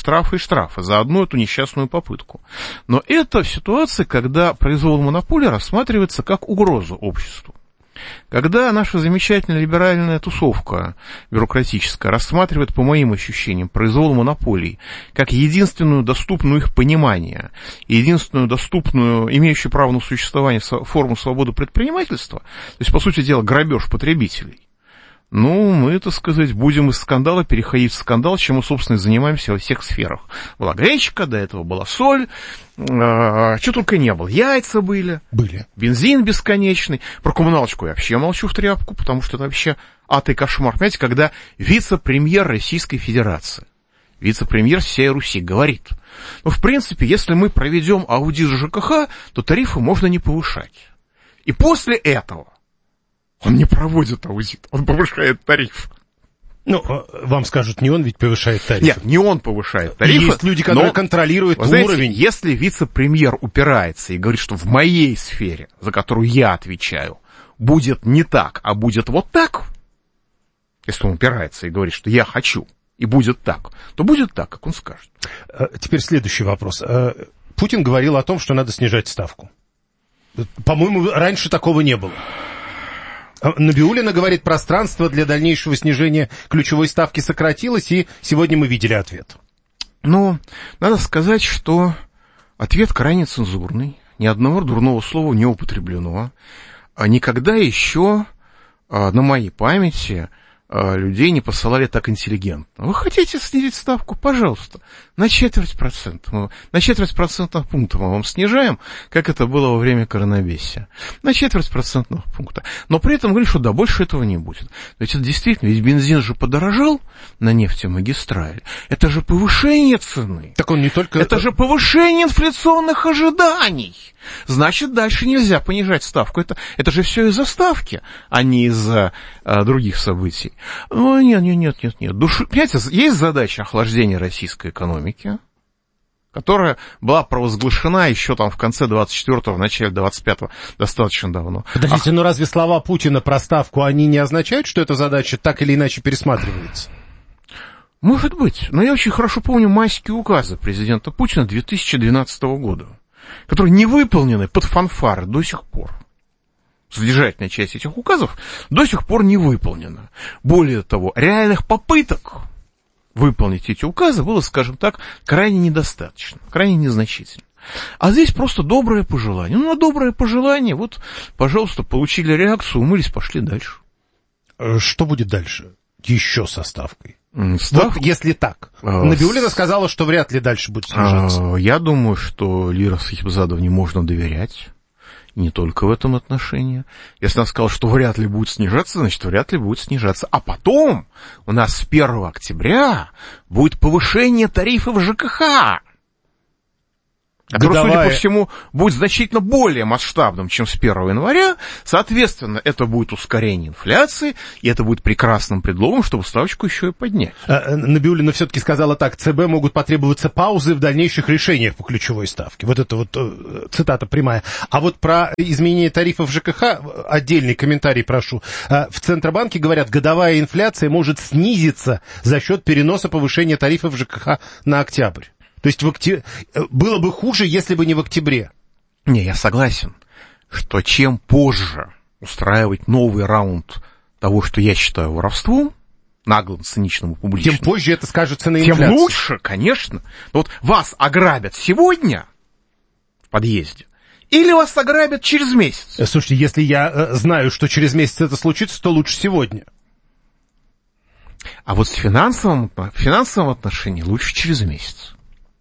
за одну эту несчастную попытку. Но это ситуация, когда произвол монополии рассматривается как угроза обществу. Когда наша замечательная либеральная тусовка бюрократическая рассматривает, по моим ощущениям, произвол монополий как единственную доступную их понимание, единственную доступную, имеющую право на существование форму свободы предпринимательства, то есть, по сути дела, грабеж потребителей, ну, мы, так сказать, будем из скандала переходить в скандал, чем мы, собственно, и занимаемся во всех сферах. Была гречка, до этого была соль, что только не было. Яйца были. Бензин бесконечный. Про коммуналочку я вообще молчу в тряпку, потому что это вообще ад и кошмар. Понимаете, когда вице-премьер Российской Федерации, вице-премьер всей Руси говорит, ну, в принципе, если мы проведем аудит ЖКХ, то тарифы можно не повышать. И после этого он не проводит аудит, он повышает тариф. Ну, вам скажут, не он ведь повышает тарифы. Нет, не он повышает тарифы. Есть люди, которые контролируют уровень. Если вице-премьер упирается и говорит, что в моей сфере, за которую я отвечаю, будет не так, а будет вот так, если он упирается и говорит, что я хочу, и будет так, то будет так, как он скажет. Теперь следующий вопрос. Путин говорил о том, что надо снижать ставку. По-моему, раньше такого не было. Набиуллина говорит, пространство для дальнейшего снижения ключевой ставки сократилось, и сегодня мы видели ответ. Ну, надо сказать, что ответ крайне цензурный, ни одного дурного слова не употреблено. Никогда еще на моей памяти людей не посылали так интеллигентно. Вы хотите снизить ставку? Пожалуйста, на 0,25%. На 0,25% пункта мы вам снижаем, как это было во время коронавируса. На 0,25% пункта. Но при этом говорим, что да, больше этого не будет. Ведь это действительно, ведь бензин же подорожал на нефтемагистрали. Это же повышение цены. Так он не только... Это же повышение инфляционных ожиданий. Значит, дальше нельзя понижать ставку. Это же все из-за ставки, а не из-за других событий. Ну, нет. Понимаете, есть задача охлаждения российской экономики. которая была провозглашена еще там в конце 24-го, в начале 25-го, достаточно давно. Подождите, но разве слова Путина про ставку, они не означают, что эта задача так или иначе пересматривается? Может быть, но я очень хорошо помню майские указы президента Путина 2012 года, которые не выполнены под фанфары до сих пор. Содержательная часть этих указов до сих пор не выполнена. Более того, реальных попыток выполнить эти указы было, скажем так, крайне недостаточно, крайне незначительно. А здесь просто доброе пожелание. Ну, на доброе пожелание, вот, пожалуйста, получили реакцию, умылись, пошли дальше. Что будет дальше? Еще со ставкой? Вот если так. Набиуллина сказала, что вряд ли дальше будет снижаться. Я думаю, что Лире Сахибзадовне можно доверять. Не только в этом отношении. Если она сказала, что вряд ли будет снижаться, значит, вряд ли будет снижаться. А потом у нас с 1 октября будет повышение тарифов ЖКХ, который, судя по всему, будет значительно более масштабным, чем с 1 января. Соответственно, это будет ускорение инфляции, и это будет прекрасным предлогом, чтобы ставочку еще и поднять. Набиуллина все-таки сказала так: ЦБ могут потребоваться паузы в дальнейших решениях по ключевой ставке. Вот это вот цитата прямая. А вот про изменение тарифов ЖКХ отдельный комментарий прошу. В Центробанке говорят, годовая инфляция может снизиться за счет переноса повышения тарифов ЖКХ на октябрь. То есть было бы хуже, если бы не в октябре. Не, я согласен, что чем позже устраивать новый раунд того, что я считаю воровством, наглым, циничным и публичным, тем позже это скажется на инфляции. Тем лучше, конечно. Вот вас ограбят сегодня в подъезде, или вас ограбят через месяц. Слушайте, если я знаю, что через месяц это случится, то лучше сегодня. А вот в финансовом отношении лучше через месяц.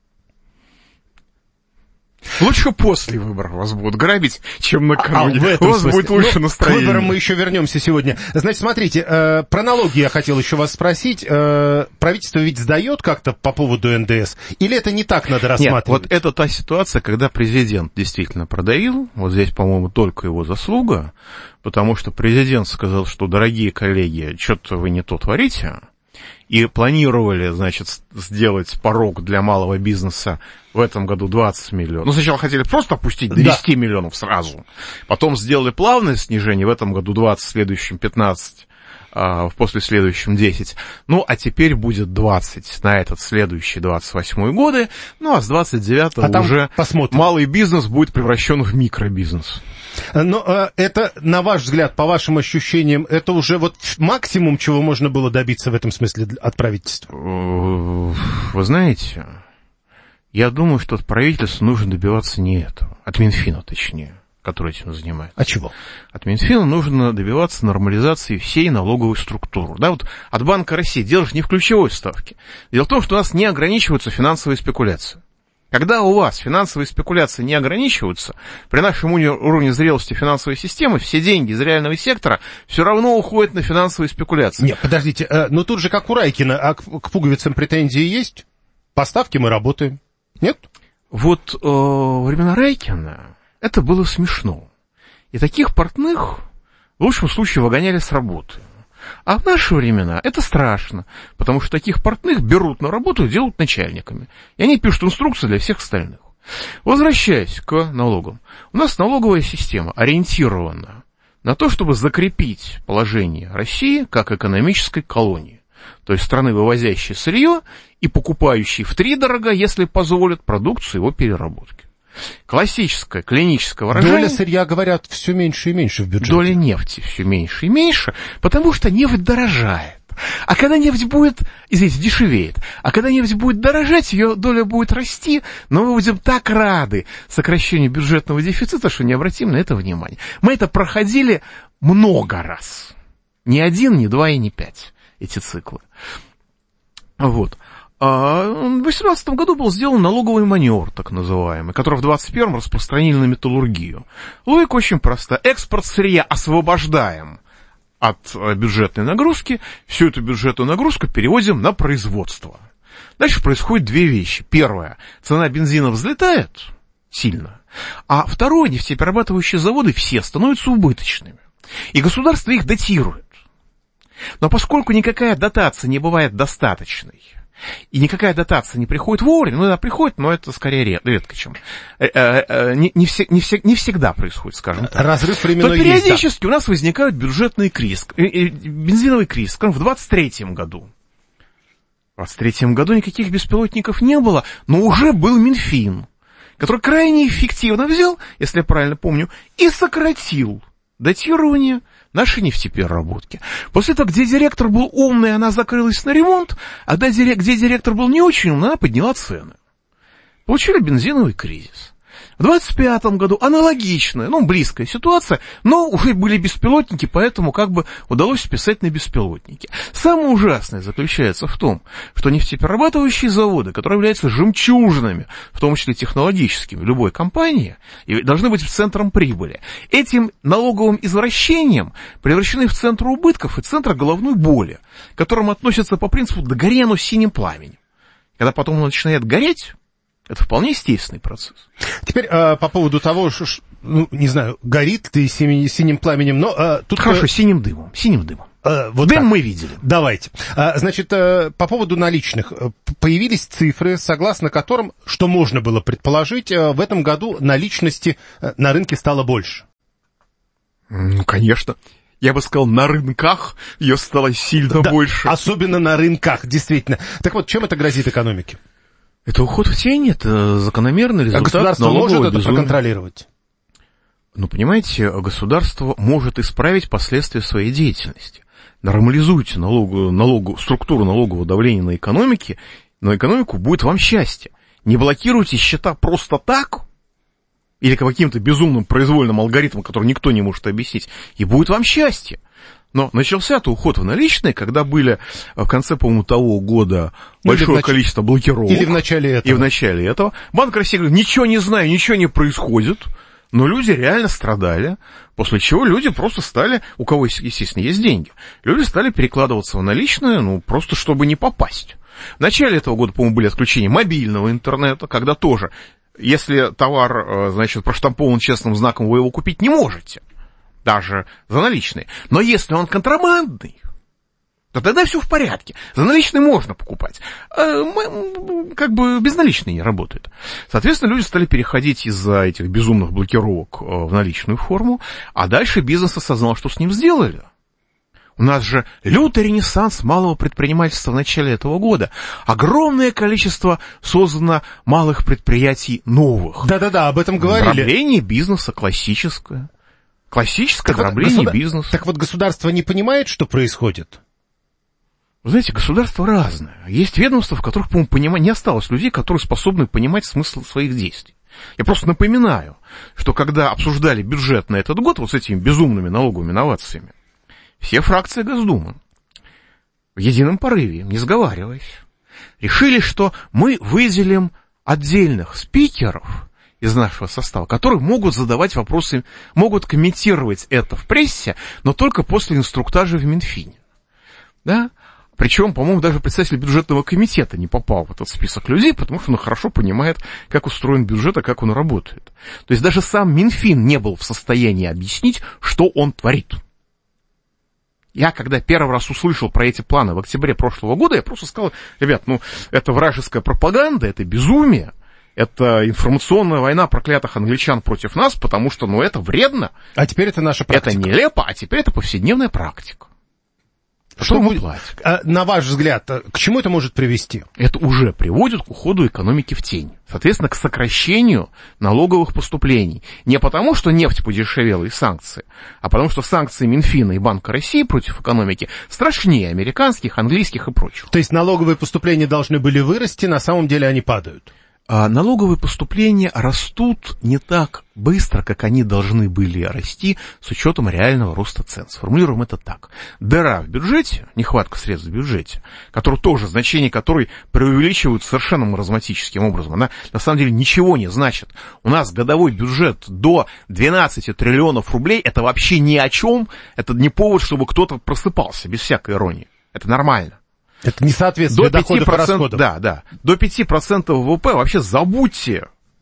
Лучше после выборов вас будут грабить, чем накануне. У вас будет лучше настроение. К выборам мы еще вернемся сегодня. Значит, смотрите, про налоги я хотел еще вас спросить. Правительство ведь сдает как-то по поводу НДС? Или это не так надо рассматривать? Нет, вот это та ситуация, когда президент действительно продавил. Вот здесь, по-моему, только его заслуга. Потому что президент сказал, что, дорогие коллеги, что-то вы не то творите. И планировали, значит, сделать порог для малого бизнеса в этом году 20 миллионов. Ну, сначала хотели просто опустить до 10 миллионов сразу. Потом сделали плавное снижение, в этом году 20, в следующем 15, в последующем 10. Ну, а теперь будет 20 на этот следующий 28 годы. Ну, а с 29-го уже посмотрим. Малый бизнес будет превращен в микробизнес. Но это, на ваш взгляд, по вашим ощущениям, это уже вот максимум, чего можно было добиться в этом смысле от правительства? Вы знаете, я думаю, что от правительства нужно добиваться не этого, от Минфина точнее, который этим занимается. А чего? От Минфина нужно добиваться нормализации всей налоговой структуры. Да, вот от Банка России. Дело же не в ключевой ставке. Дело в том, что у нас не ограничиваются финансовые спекуляции. Когда у вас финансовые спекуляции не ограничиваются, при нашем уровне зрелости финансовой системы все деньги из реального сектора все равно уходят на финансовые спекуляции. Нет, подождите, но тут же как у Райкина, а к пуговицам претензии есть? По ставке мы работаем. Нет? Вот времена Райкина это было смешно. И таких портных в лучшем случае выгоняли с работы. А в наши времена это страшно, потому что таких портных берут на работу и делают начальниками. И они пишут инструкции для всех остальных. Возвращаясь к налогам. У нас налоговая система ориентирована на то, чтобы закрепить положение России как экономической колонии. То есть страны, вывозящей сырье и покупающей втридорога, если позволят, продукцию его переработки. Классическое, клиническое выражение. Доля сырья, говорят, все меньше и меньше в бюджете. Доля нефти все меньше и меньше, потому что нефть дорожает. А когда нефть будет, извините, дешевеет, а когда нефть будет дорожать, ее доля будет расти, но мы будем так рады сокращению бюджетного дефицита, что не обратим на это внимания. Мы это проходили много раз. Не 1, не 2 и не 5 эти циклы. Вот. В 2018 году был сделан налоговый маневр, так называемый, который в 2021 распространили на металлургию. Логика очень проста. Экспорт сырья освобождаем от бюджетной нагрузки, всю эту бюджетную нагрузку переводим на производство. Дальше происходят две вещи. Первое. Цена бензина взлетает сильно. А второе. Нефтеперерабатывающие заводы все становятся убыточными. И государство их датирует. Но поскольку никакая дотация не бывает достаточной, И никакая дотация не приходит вовремя, она приходит, но это скорее редко, чем. Не всегда происходит, скажем так. Разрыв временной есть. Но периодически у нас возникает бюджетный кризис, бензиновый кризис, скажем, в 23-м году. В 23-м году никаких беспилотников не было, но уже был Минфин, который крайне эффективно взял, если я правильно помню, и сократил датирование нашей нефтепереработки. После того, где директор был умный, она закрылась на ремонт, а где директор был не очень умный, она подняла цены. Получили бензиновый кризис. В 25-м году аналогичная, близкая ситуация, но уже были беспилотники, поэтому удалось списать на беспилотники. Самое ужасное заключается в том, что нефтеперерабатывающие заводы, которые являются жемчужинами, в том числе технологическими, любой компании, и должны быть центром прибыли, этим налоговым извращением превращены в центр убытков и центр головной боли, к которым относятся по принципу «да гори оно синим пламенем». Когда потом оно начинает гореть, это вполне естественный процесс. Теперь по поводу того, что, не знаю, горит ты синим пламенем, но тут... Хорошо, синим дымом. Вот дым мы видели. Давайте. Значит, по поводу наличных. Появились цифры, согласно которым, что можно было предположить, в этом году наличности на рынке стало больше. Конечно. Я бы сказал, на рынках ее стало сильно больше. Особенно на рынках, действительно. Так вот, чем это грозит экономике? Это уход в тень, это закономерный результат. А государство может это проконтролировать? Понимаете, государство может исправить последствия своей деятельности. Нормализуйте структуру налогового давления на экономику будет вам счастье. Не блокируйте счета просто так, или каким-то безумным произвольным алгоритмом, который никто не может объяснить, и будет вам счастье. Но начался-то уход в наличные, когда были в конце, по-моему, того года большое количество блокировок. Или в начале этого. И в начале этого. Банк России говорит, ничего не знаю, ничего не происходит. Но люди реально страдали. После чего люди просто стали, у кого, естественно, есть деньги, люди стали перекладываться в наличные, просто чтобы не попасть. В начале этого года, по-моему, были отключения мобильного интернета, когда тоже, если товар, проштампован честным знаком, вы его купить не можете. Даже за наличные. Но если он контрабандный, то тогда все в порядке. За наличные можно покупать. Безналичные не работают. Соответственно, люди стали переходить из-за этих безумных блокировок в наличную форму, а дальше бизнес осознал, что с ним сделали. У нас же лютый ренессанс малого предпринимательства в начале этого года. Огромное количество создано малых предприятий новых. Да-да-да, об этом говорили. Дробление бизнеса классическое. Классическое дробление бизнеса. Так вот, государство не понимает, что происходит? Вы знаете, государство разное. Есть ведомства, в которых, по-моему, не осталось людей, которые способны понимать смысл своих действий. Я просто напоминаю, что когда обсуждали бюджет на этот год с этими безумными налоговыми новациями, все фракции Госдумы в едином порыве, не сговариваясь, решили, что мы выделим отдельных спикеров из нашего состава, которые могут задавать вопросы, могут комментировать это в прессе, но только после инструктажа в Минфине. Да? Причем, по-моему, даже председатель бюджетного комитета не попал в этот список людей, потому что он хорошо понимает, как устроен бюджет и как он работает. То есть даже сам Минфин не был в состоянии объяснить, что он творит. Я, когда первый раз услышал про эти планы в октябре прошлого года, я просто сказал, ребят, это вражеская пропаганда, это безумие. Это информационная война проклятых англичан против нас, потому что, это вредно. А теперь это наша практика. Это нелепо, а теперь это повседневная практика. Что мы платим? На ваш взгляд, к чему это может привести? Это уже приводит к уходу экономики в тень. Соответственно, к сокращению налоговых поступлений. Не потому, что нефть подешевела и санкции, а потому, что санкции Минфина и Банка России против экономики страшнее американских, английских и прочих. То есть налоговые поступления должны были вырасти, на самом деле они падают? Налоговые поступления растут не так быстро, как они должны были расти с учетом реального роста цен. Сформулируем это так. Дыра в бюджете, нехватка средств в бюджете, значение которой преувеличивают совершенно маразматическим образом, она на самом деле ничего не значит. У нас годовой бюджет до 12 триллионов рублей, это вообще ни о чем, это не повод, чтобы кто-то просыпался, без всякой иронии. Это нормально. Это не соответствует доходам и расходам. Да. До 5% ВВП вообще забудьте.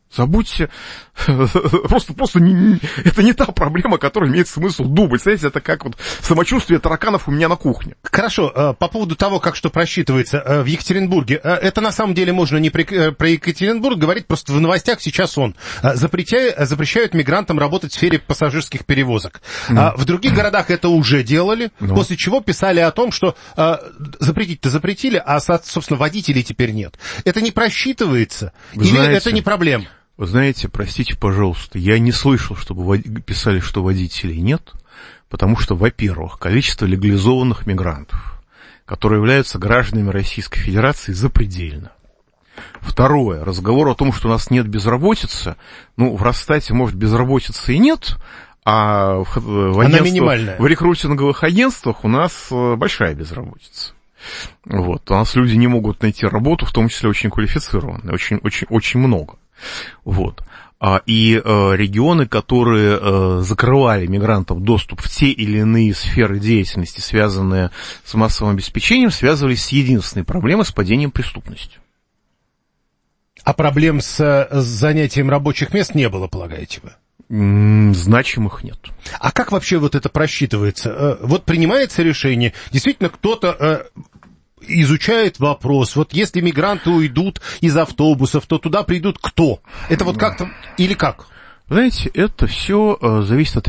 Забудьте, просто это не та проблема, которая имеет смысл думать. Знаете, это как вот самочувствие тараканов у меня на кухне. Хорошо, по поводу того, как что просчитывается в Екатеринбурге, это на самом деле можно не про Екатеринбург говорить, просто в новостях сейчас запрещают мигрантам работать в сфере пассажирских перевозок. В других городах это уже делали, после чего писали о том, что запретить-то запретили, а, собственно, водителей теперь нет. Это не просчитывается? Это не проблема? Вы знаете, простите, пожалуйста, я не слышал, чтобы писали, что водителей нет, потому что, во-первых, количество легализованных мигрантов, которые являются гражданами Российской Федерации, запредельно. Второе, разговор о том, что у нас нет безработицы, в Росстате, может, безработицы и нет, а в рекрутинговых агентствах у нас большая безработица. Вот. У нас люди не могут найти работу, в том числе очень квалифицированные, очень много. Вот. И регионы, которые закрывали мигрантам доступ в те или иные сферы деятельности, связанные с массовым обеспечением, связывались с единственной проблемой, с падением преступности. А проблем с занятием рабочих мест не было, полагаете вы? Значимых нет. А как вообще вот это просчитывается? Вот принимается решение, действительно кто-то изучает вопрос, вот если мигранты уйдут из автобусов, то туда придут кто? Это вот как-то или как? Знаете, это все зависит от